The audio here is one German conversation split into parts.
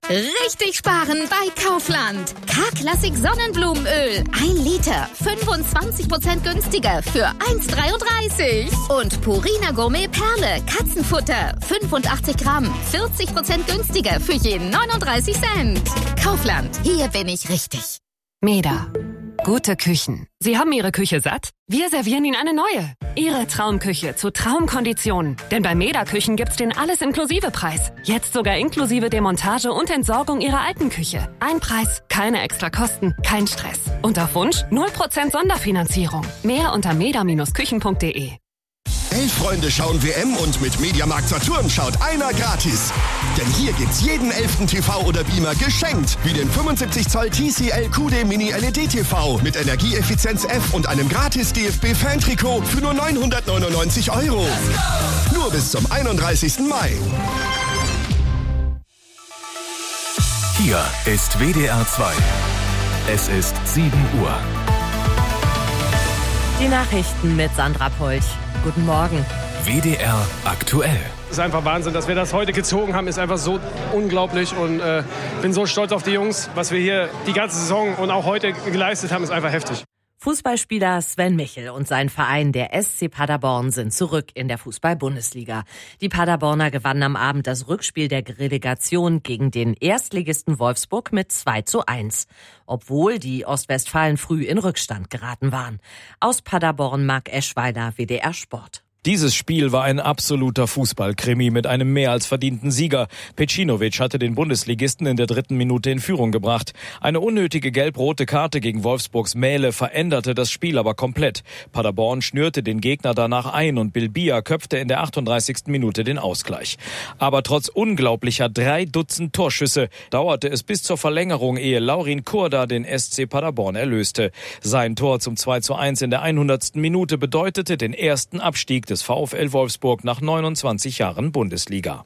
Richtig sparen bei Kaufland. K-Klassik Sonnenblumenöl. 1 Liter. 25% günstiger für 1,33. Und Purina Gourmet Perle. Katzenfutter. 85 Gramm. 40% günstiger für je 39 Cent. Kaufland. Hier bin ich richtig. Meda. Gute Küchen. Sie haben Ihre Küche satt? Wir servieren Ihnen eine neue. Ihre Traumküche zu Traumkonditionen. Denn bei Meda Küchen gibt's den Alles-Inklusive-Preis. Jetzt sogar inklusive Demontage und Entsorgung Ihrer alten Küche. Ein Preis, keine extra Kosten, kein Stress. Und auf Wunsch 0% Sonderfinanzierung. Mehr unter meda-küchen.de. 11 Freunde schauen WM und mit Mediamarkt Saturn schaut einer gratis. Denn hier gibt's jeden 11. TV oder Beamer geschenkt. Wie den 75 Zoll TCL QD Mini LED TV mit Energieeffizienz F und einem gratis DFB-Fan-Trikot für nur 999 €. Nur bis zum 31. Mai. Hier ist WDR 2. Es ist 7 Uhr. Die Nachrichten mit Sandra Polch. Guten Morgen. WDR aktuell. Es ist einfach Wahnsinn, dass wir das heute gezogen haben, ist einfach so unglaublich und bin so stolz auf die Jungs. Was wir hier die ganze Saison und auch heute geleistet haben, ist einfach heftig. Fußballspieler Sven Michel und sein Verein, der SC Paderborn, sind zurück in der Fußball-Bundesliga. Die Paderborner gewannen am Abend das Rückspiel der Relegation gegen den Erstligisten Wolfsburg mit 2:1, obwohl die Ostwestfalen früh in Rückstand geraten waren. Aus Paderborn Marc Eschweiler, WDR Sport. Dieses Spiel war ein absoluter Fußballkrimi mit einem mehr als verdienten Sieger. Pecinovic hatte den Bundesligisten in der 3. Minute in Führung gebracht. Eine unnötige gelb-rote Karte gegen Wolfsburgs Mähle veränderte das Spiel aber komplett. Paderborn schnürte den Gegner danach ein und Bilbia köpfte in der 38. Minute den Ausgleich. Aber trotz unglaublicher 3 Dutzend Torschüsse dauerte es bis zur Verlängerung, ehe Laurin Kurda den SC Paderborn erlöste. Sein Tor zum 2:1 in der 100. Minute bedeutete den ersten Abstieg des VfL Wolfsburg nach 29 Jahren Bundesliga.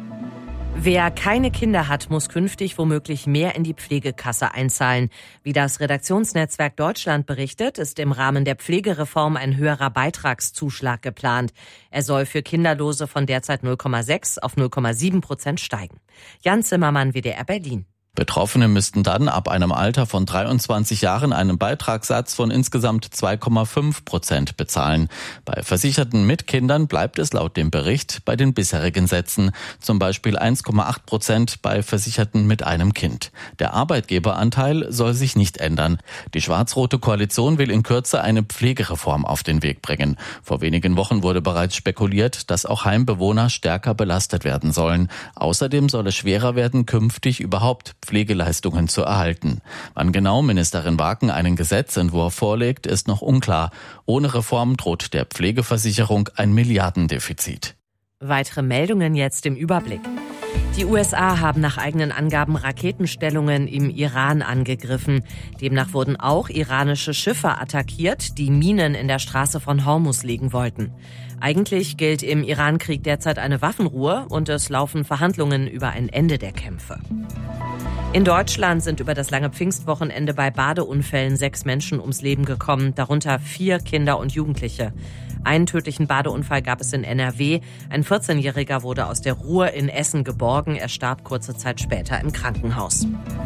Wer keine Kinder hat, muss künftig womöglich mehr in die Pflegekasse einzahlen. Wie das Redaktionsnetzwerk Deutschland berichtet, ist im Rahmen der Pflegereform ein höherer Beitragszuschlag geplant. Er soll für Kinderlose von derzeit 0,6 auf 0,7% steigen. Jan Zimmermann, WDR Berlin. Betroffene müssten dann ab einem Alter von 23 Jahren einen Beitragssatz von insgesamt 2,5% bezahlen. Bei Versicherten mit Kindern bleibt es laut dem Bericht bei den bisherigen Sätzen, zum Beispiel 1,8% bei Versicherten mit einem Kind. Der Arbeitgeberanteil soll sich nicht ändern. Die schwarz-rote Koalition will in Kürze eine Pflegereform auf den Weg bringen. Vor wenigen Wochen wurde bereits spekuliert, dass auch Heimbewohner stärker belastet werden sollen. Außerdem soll es schwerer werden, künftig überhaupt Pflegeleistungen zu erhalten. Wann genau Ministerin Waken einen Gesetzentwurf vorlegt, ist noch unklar. Ohne Reform droht der Pflegeversicherung ein Milliardendefizit. Weitere Meldungen jetzt im Überblick. Die USA haben nach eigenen Angaben Raketenstellungen im Iran angegriffen. Demnach wurden auch iranische Schiffe attackiert, die Minen in der Straße von Hormuz legen wollten. Eigentlich gilt im Iran-Krieg derzeit eine Waffenruhe und es laufen Verhandlungen über ein Ende der Kämpfe. In Deutschland sind über das lange Pfingstwochenende bei Badeunfällen 6 Menschen ums Leben gekommen, darunter 4 Kinder und Jugendliche. Einen tödlichen Badeunfall gab es in NRW. Ein 14-Jähriger wurde aus der Ruhr in Essen geborgen. Er starb kurze Zeit später im Krankenhaus.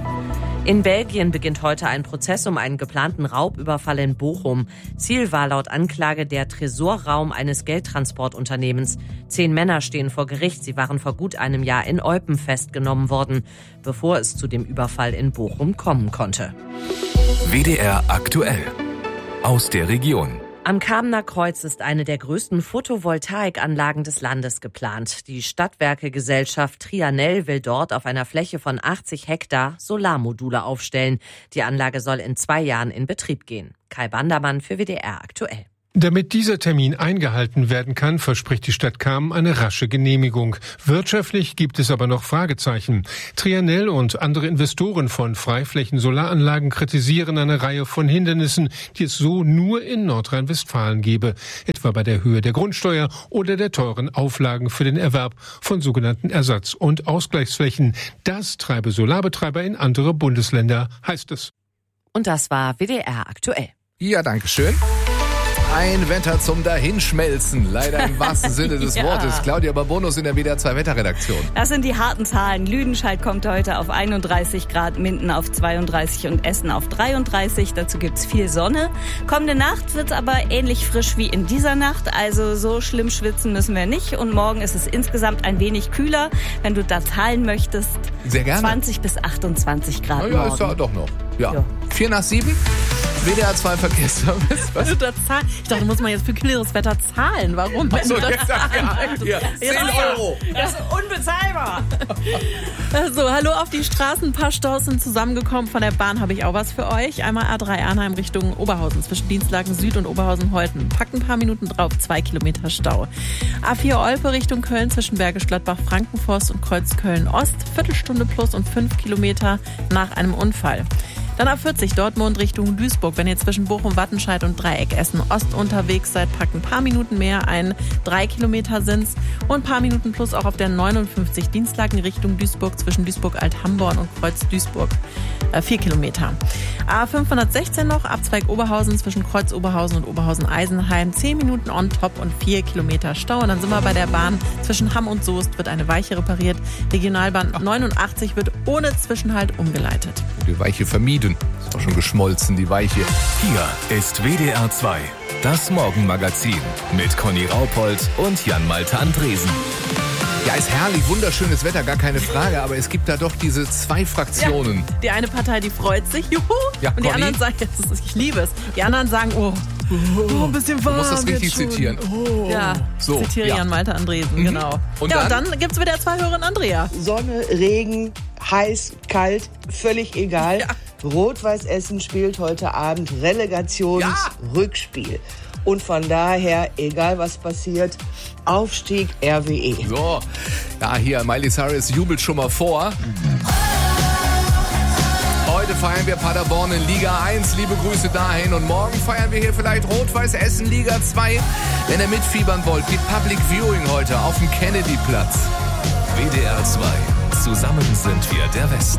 In Belgien beginnt heute ein Prozess um einen geplanten Raubüberfall in Bochum. Ziel war laut Anklage der Tresorraum eines Geldtransportunternehmens. 10 Männer stehen vor Gericht. Sie waren vor gut einem Jahr in Eupen festgenommen worden, bevor es zu dem Überfall in Bochum kommen konnte. WDR aktuell. Aus der Region. Am Kamener Kreuz ist eine der größten Photovoltaikanlagen des Landes geplant. Die Stadtwerke-Gesellschaft Trianel will dort auf einer Fläche von 80 Hektar Solarmodule aufstellen. Die Anlage soll in 2 Jahren in Betrieb gehen. Kai Bandermann für WDR aktuell. Damit dieser Termin eingehalten werden kann, verspricht die Stadt Kamen eine rasche Genehmigung. Wirtschaftlich gibt es aber noch Fragezeichen. Trianel und andere Investoren von Freiflächen-Solaranlagen kritisieren eine Reihe von Hindernissen, die es so nur in Nordrhein-Westfalen gebe. Etwa bei der Höhe der Grundsteuer oder der teuren Auflagen für den Erwerb von sogenannten Ersatz- und Ausgleichsflächen. Das treibe Solarbetreiber in andere Bundesländer, heißt es. Und das war WDR aktuell. Ja, danke schön. Ein Wetter zum Dahinschmelzen, leider im wahrsten Sinne des Wortes. Claudia Babonus in der WDR 2 Wetterredaktion. Das sind die harten Zahlen. Lüdenscheid kommt heute auf 31 Grad, Minden auf 32 und Essen auf 33. Dazu gibt's viel Sonne. Kommende Nacht wird's aber ähnlich frisch wie in dieser Nacht. Also so schlimm schwitzen müssen wir nicht. Und morgen ist es insgesamt ein wenig kühler. Wenn du da zahlen möchtest, sehr gerne. 20 bis 28 Grad Na ja, morgen. ist ja doch noch. Ja. 4 nach 7. WDR 2 Verkehrsservice. Was? Ich dachte, muss man jetzt für kühleres Wetter zahlen. Warum? Ach so, jetzt ja, 10 Euro. Das ist unbezahlbar. So, hallo auf die Straßen. Ein paar Staus sind zusammengekommen. Von der Bahn habe ich auch was für euch. Einmal A3 Arnheim Richtung Oberhausen zwischen Dienstlaken Süd und Oberhausen-Holten. Packt ein paar Minuten drauf, 2 Kilometer Stau. A4 Olpe Richtung Köln zwischen Bergisch Gladbach, Frankenforst und Kreuz Köln-Ost. Viertelstunde plus und 5 Kilometer nach einem Unfall. Dann A40 Dortmund Richtung Duisburg. Wenn ihr zwischen Bochum, Wattenscheid und Dreieck Essen Ost unterwegs seid, packt ein paar Minuten mehr ein. 3 Kilometer sind's. Und ein paar Minuten plus auch auf der 59 Dienstlaken Richtung Duisburg zwischen Duisburg-Althamborn und Kreuz Duisburg. 4 Kilometer. A516 noch, Abzweig Oberhausen zwischen Kreuz Oberhausen und Oberhausen-Eisenheim. 10 Minuten on top und 4 Kilometer Stau. Und dann sind wir bei der Bahn. Zwischen Hamm und Soest wird eine Weiche repariert. Regionalbahn 89 wird ohne Zwischenhalt umgeleitet. Die Weiche vermieden. Ist auch schon geschmolzen, die Weiche. Hier ist WDR 2, das Morgenmagazin mit Conny Raupold und Jan-Malte Andresen. Ja, ist herrlich, wunderschönes Wetter, gar keine Frage, aber es gibt da doch diese 2 Fraktionen. Ja, die eine Partei, die freut sich, juhu, ja, und die anderen sagen, ich liebe es. Die anderen sagen, ein bisschen warm. Du musst das richtig zitieren. Ja, so, zitiere Jan-Malte Andresen, genau. Und dann gibt's wieder 2 Hörerin Andrea. Sonne, Regen, heiß, kalt, völlig egal. Ja. Rot-Weiß Essen spielt heute Abend Relegationsrückspiel. Und von daher, egal was passiert, Aufstieg RWE. So, ja, hier, Miley Cyrus jubelt schon mal vor. Heute feiern wir Paderborn in Liga 1. Liebe Grüße dahin. Und morgen feiern wir hier vielleicht Rot-Weiß Essen Liga 2. Wenn ihr mitfiebern wollt, gibt Public Viewing heute auf dem Kennedy-Platz. WDR 2. Zusammen sind wir der Westen.